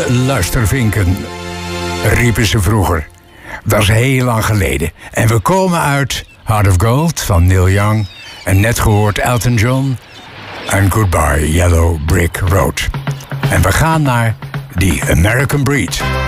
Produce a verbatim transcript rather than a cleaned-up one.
oude luistervinken, riepen ze vroeger. Dat is heel lang geleden. En we komen uit Heart of Gold van Neil Young. En net gehoord Elton John. En Goodbye Yellow Brick Road. En we gaan naar The American Breed.